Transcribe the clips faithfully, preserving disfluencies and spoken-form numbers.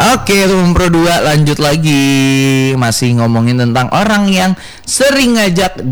Oke, Room Pro dua lanjut lagi. Masih ngomongin tentang orang yang sering ngajak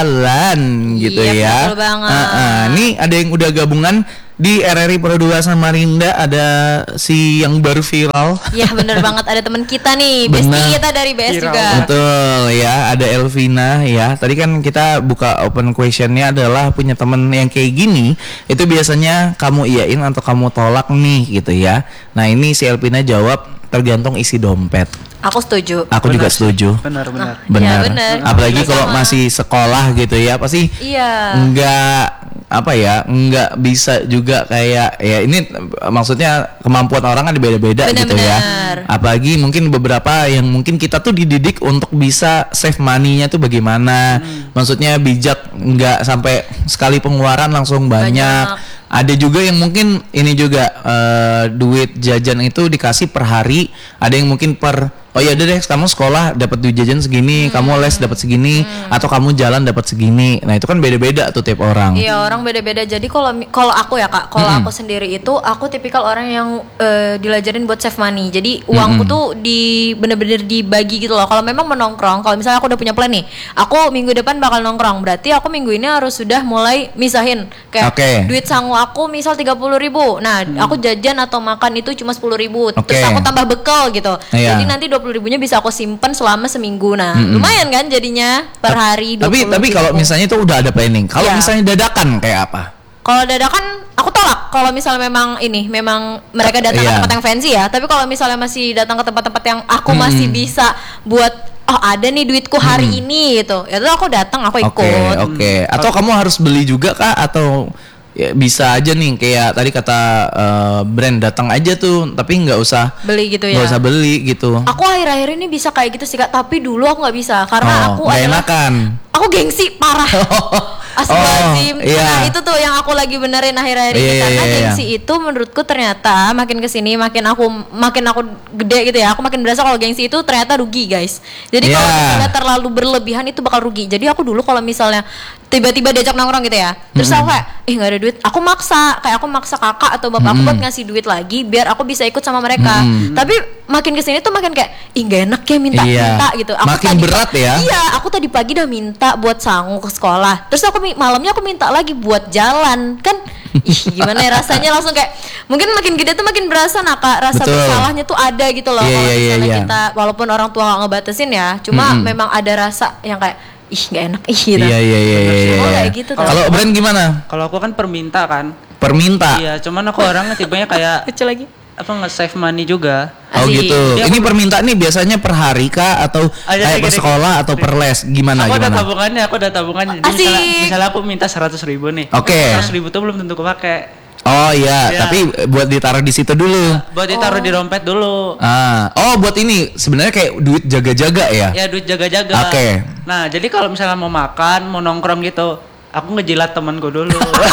jalan gitu Iya, ya. betul banget. Uh, uh, nih ada yang udah gabungan di R R I Pro dua Samarinda, ada si yang baru viral. Iya bener banget, ada teman kita nih, bestie kita dari B S Viral. juga. Betul ya, ada Elvina ya. Tadi kan kita buka open questionnya adalah punya temen yang kayak gini, itu biasanya kamu iyain atau kamu tolak nih gitu ya. Nah ini si Elvina jawab tergantung isi dompet. Aku setuju. Aku Benar juga sih. setuju. Benar benar. Benar. Ya, benar. Apalagi Iya, kalau sama. masih sekolah gitu ya, pasti Iya. enggak apa ya, enggak bisa juga kayak ya ini maksudnya kemampuan orang kan beda-beda gitu ya. Benar-benar. Apalagi mungkin beberapa yang mungkin kita tuh dididik untuk bisa save money-nya tuh bagaimana. Hmm. Maksudnya bijak, enggak sampai sekali pengeluaran langsung banyak. Banyak. Ada juga yang mungkin ini juga eh, duit jajan itu dikasih per hari, ada yang mungkin per oh ya udah deh kamu sekolah dapat duit jajan segini, Hmm. kamu les dapat segini, atau kamu jalan dapat segini. Nah itu kan beda-beda tuh tiap orang. Iya orang beda-beda. Jadi kalau mi- kalau aku ya kak, kalau aku sendiri itu aku tipikal orang yang eh, dilajarin buat save money. Jadi uangku Mm-mm. tuh di bener-bener dibagi gitu loh. Kalau memang menongkrong, kalau misalnya aku udah punya plan nih, aku minggu depan bakal nongkrong. Berarti aku minggu ini harus sudah mulai misahin kayak Oke. duit sangu aku misal tiga puluh ribu. Nah aku jajan atau makan itu cuma sepuluh ribu. Oke. Terus aku tambah bekal gitu. Iya. Jadi nanti dua puluh ribunya bisa aku simpen selama seminggu. Nah Mm-mm. lumayan kan jadinya per hari. Tapi tapi kalau misalnya itu udah ada planning. Kalau Iya. misalnya dadakan kayak apa? Kalau dadakan aku tolak. Kalau misalnya memang ini memang mereka datang Iya. ke tempat yang fancy ya. Tapi kalau misalnya masih datang ke tempat-tempat yang aku Hmm. masih bisa buat oh ada nih duitku hari Hmm. ini gitu. Ya itu aku datang, aku Oke, ikut. oke. Atau kamu harus beli juga kah atau ya bisa aja nih kayak tadi kata eh, brand datang aja tuh tapi nggak usah Beli gitu ya. nggak usah beli gitu. Aku akhir-akhir ini bisa kayak gitu sih Kak, tapi dulu aku nggak bisa karena Oh, aku nggak adalah enakan. aku gengsi parah. Astagfirullahaladzim. Oh, iya. Nah itu tuh yang aku lagi benerin akhir-akhir Iya, ini iya, karena iya, iya. gengsi itu menurutku ternyata makin kesini makin aku makin aku gede gitu ya, aku makin berasa kalau gengsi itu ternyata rugi guys. Jadi kalau Iya. misalnya terlalu berlebihan itu bakal rugi. Jadi aku dulu kalau misalnya tiba-tiba diajak nongkrong gitu ya, terus aku kayak ih nggak ada duit, aku maksa kayak aku maksa kakak atau bapak aku buat ngasih duit lagi biar aku bisa ikut sama mereka. Tapi makin kesini tuh makin kayak ih nggak enak ya minta-minta Iya. gitu. Aku Makin tadi- berat ya. Iya, aku tadi pagi udah minta buat sangu ke sekolah. Terus aku mi- malamnya aku minta lagi buat jalan. Kan ih gimana ya rasanya langsung kayak mungkin makin gede tuh makin berasa nah Kak, rasa Betul. bersalahnya tuh ada gitu loh. Iya, Kalau iya, iya, misalnya iya. kita walaupun orang tua nggak ngebatasin ya, cuma Mm-mm. memang ada rasa yang kayak ih nggak enak ih gitu. Iya iya iya iya. Oh, iya. kayak gitu tuh. Kalau brand gimana? Kalau aku kan perminta kan. Perminta. Iya, cuman aku orangnya tipenya kayak Kecil lagi. apa nge-save money juga. Oh Asik. gitu. Dia Ini aku- permintaan nih biasanya per hari kah atau Ada kayak per gini- sekolah atau per les? Gimana aku ada gimana? tabungannya, aku ada tabungannya. Jadi Asik. misalnya, misalnya aku minta seratus ribu nih. Oke. seratus ribu tuh belum tentu kepake. Oh iya, Iya. tapi buat ditaruh di situ dulu. Buat ditaruh di dompet dulu. Ah, oh buat ini sebenarnya kayak duit jaga-jaga ya? Ya duit jaga-jaga. Oke. Nah, jadi kalau misalnya mau makan, mau nongkrong gitu, aku ngejilat temanku dulu.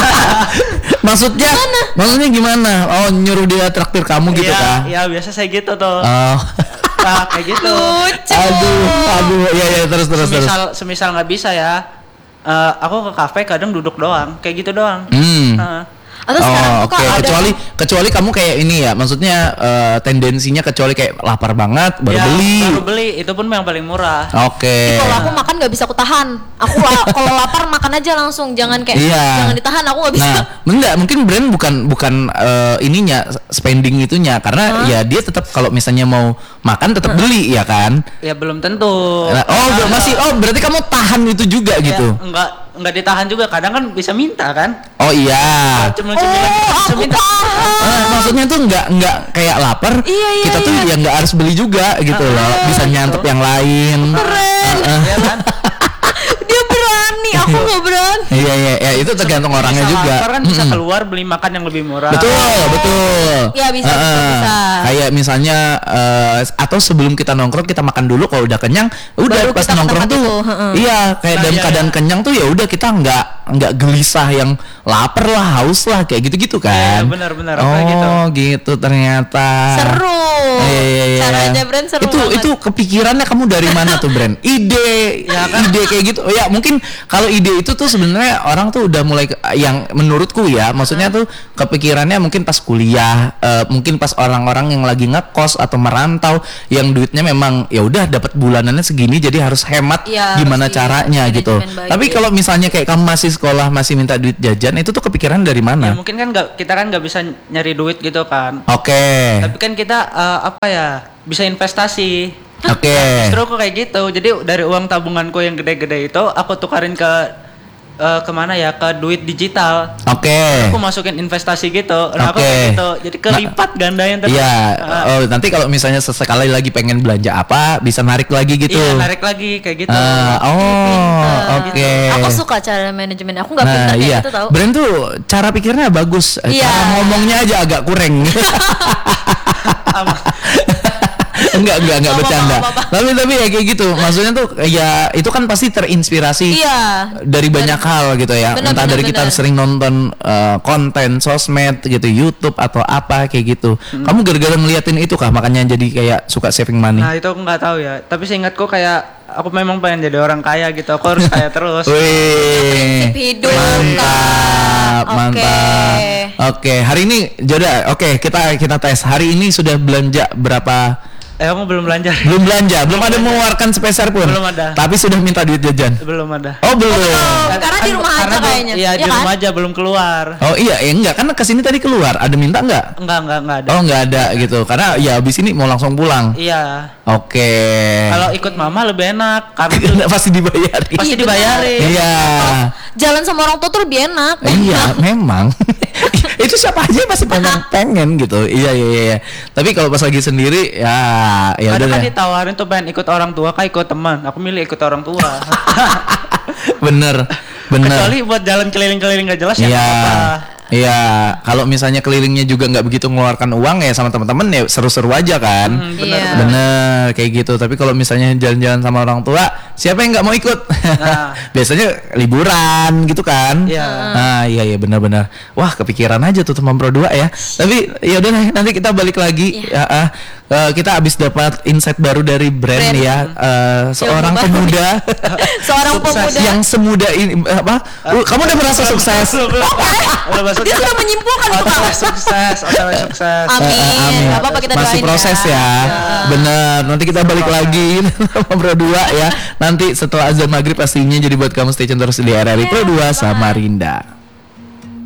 Maksudnya? Maksudnya gimana? Oh nyuruh dia traktir kamu gitu Iya, kah? Iya, biasa saya gitu tuh. Oh. Nah, kayak gitu. Lucu. aduh, aduh, ya ya terus terus terus. Semisal semisal nggak bisa ya, eh, aku ke kafe kadang duduk doang, kayak gitu doang. Hmm. Nah, Atau sekarang Oh, tuh oke. Kak ada Kecuali kecuali kamu kayak ini ya, maksudnya eh, tendensinya kecuali kayak lapar banget baru ya, beli. Baru beli, itu pun yang paling murah. Oke. Ih, kalau aku makan nggak bisa aku tahan. Aku la- kalau lapar makan aja langsung, jangan kayak Iya. jangan ditahan. Aku nggak bisa. Nah, enggak, mungkin brand bukan bukan eh, ininya spending itunya karena ya dia tetap kalau misalnya mau makan tetap beli ya kan. Ya belum tentu. Nah, oh, Nah, masih oh berarti kamu tahan itu juga ya, gitu. enggak enggak ditahan juga, kadang kan bisa minta kan. Oh iya. Cemil-cemilan Oh, bisa aku minta. paham. Eh, maksudnya tuh nggak nggak kayak lapar, Iya, iya, kita tuh iya. ya nggak harus beli juga gitu loh, bisa nyantep yang lain. Keren. Iya kan? Dia berani, aku nggak berani. Iya iya ya itu tergantung orangnya Bisa juga. lapar kan bisa Mm-mm. keluar beli makan yang lebih murah. Betul, betul. Ya, bisa, bisa, Heeh. bisa. Kayak misalnya eh, atau sebelum kita nongkrong kita makan dulu, kalau udah kenyang, udah Baru pas kita ke nongkrong tempat tuh, itu, heeh. iya kayak Nah, dalam iya, keadaan iya. kenyang tuh ya udah kita nggak nggak gelisah yang lapar lah, haus lah kayak gitu-gitu kan. Iya, benar-benar, Oh kayak gitu. gitu ternyata. Seru. Iya, iya, iya. Caranya brand seru itu banget. itu kepikirannya kamu dari mana tuh brand? Ide, Ya kan? ide kayak gitu. Oh ya mungkin kalau ide itu tuh sebenarnya orang tuh udah mulai ke- yang menurutku ya, maksudnya tuh kepikirannya mungkin pas kuliah, eh, mungkin pas orang-orang yang lagi ngekos atau merantau, yang duitnya memang ya udah dapat bulanannya segini, jadi harus hemat Iya, gimana harus caranya di- gitu. manajemen budget. Tapi kalau misalnya kayak kamu masih sekolah masih minta duit jajan, itu tuh kepikiran dari Ya mana? mungkin kan nggak kita kan nggak bisa nyari duit gitu kan. Oke, Tapi kan kita eh, apa ya bisa investasi. oke. Justru aku kayak gitu. Jadi dari uang tabunganku yang gede-gede itu aku tukarin ke eh, kemana ya ke duit digital. Oke. Aku masukin investasi gitu. Nah aku Oke. kayak gitu. Jadi kelipat gandain terus. Iya, Ah, oh, nanti kalau misalnya sesekali lagi pengen belanja apa, bisa narik lagi gitu. Iya narik lagi kayak gitu. Ah, oh, Pinter. oke. Aku suka cara manajemen. Aku nggak Nah, pintar kayak iya. gitu tau. Brand tuh cara pikirnya bagus, eh, Iya. cara ngomongnya aja agak kurang. Ama- enggak, enggak, enggak Nggak bercanda. apa-apa, nggak Tapi tapi ya kayak gitu. Maksudnya tuh ya itu kan pasti terinspirasi Iya. dari banyak hal gitu ya. Benar, Entah benar, dari kita benar. sering nonton eh, konten sosmed gitu, YouTube atau apa kayak gitu. Hmm. Kamu gara-gara ngeliatin itu kah makanya jadi kayak suka saving money? Nah itu aku nggak tahu ya. Tapi seingatku kayak aku memang pengen jadi orang kaya gitu. Aku harus kaya terus. Wih, Prinsip hidup, mantap, Kak. mantap. Oke. Oke, hari ini Joda, oke kita kita tes. Hari ini sudah belanja berapa? Eh aku belum belanja. Belum belanja, belum ada mengeluarkan sepeser pun. Belum ada. Tapi sudah minta duit jajan. Belum ada. Oh belum. Belum. Karena di rumah aja karena belum- kayaknya. Iya Iya di kan? rumah aja belum keluar. Oh iya, ya enggak kan kesini tadi keluar. Ada minta enggak? Enggak enggak enggak ada. Oh enggak ada gitu. Karena ya abis ini mau langsung pulang. Iya. Oke. Kalau ikut mama lebih enak karena pasti dibayari. pasti Iya, dibayarin. Iya. Jalan sama orang tua tuh lebih enak. Iya, memang. Itu siapa aja pasti pengen pengen gitu. Iya, iya, iya. Tapi kalau pas lagi sendiri ya ya udah Kadang kan deh. ditawarin tuh pengen ikut orang tua kayak ikut teman. Aku milih ikut orang tua. Bener, bener. Kecuali buat jalan keliling-keliling gak jelas ya Iya. nggak apa-apa. Iya, kalau misalnya kelilingnya juga nggak begitu mengeluarkan uang ya sama teman-teman ya seru-seru aja kan. Hmm, bener, Iya. Bener kayak gitu. Tapi kalau misalnya jalan-jalan sama orang tua, siapa yang nggak mau ikut? Nah. Biasanya liburan gitu kan. Iya. Nah, iya iya benar-benar. Wah, kepikiran aja tuh teman Pro dua ya. Tapi ya udah deh, nanti kita balik lagi. Ya, ah. Eh, kita habis dapat insight baru dari brand, Brand. ya. Eh, seorang baru. pemuda Seorang Sukses. pemuda. yang semuda ini eh, apa? Uh, kamu udah merasa sukses? Belum, belum. Belum masuk. Dia sudah menyimpulkan itu, Otw Kak. sukses, otw sukses. Amin. Eh, eh, Nggak apa-apa, kita Masih doain proses ya. ya. Bener. Nanti kita balik Proses. lagi sama Pro dua ya. Nanti setelah azan maghrib pastinya, jadi buat kamu stay tune terus di R R I Pro dua sama Rinda.